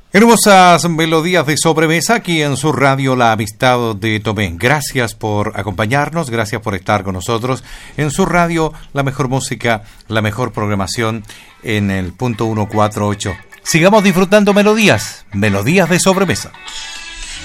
Hermosas melodías de sobremesa aquí en su radio La Amistad de Tomé. Gracias por acompañarnos, gracias por estar con nosotros en su radio, la mejor música, la mejor programación en el punto 148. Sigamos disfrutando melodías de sobremesa.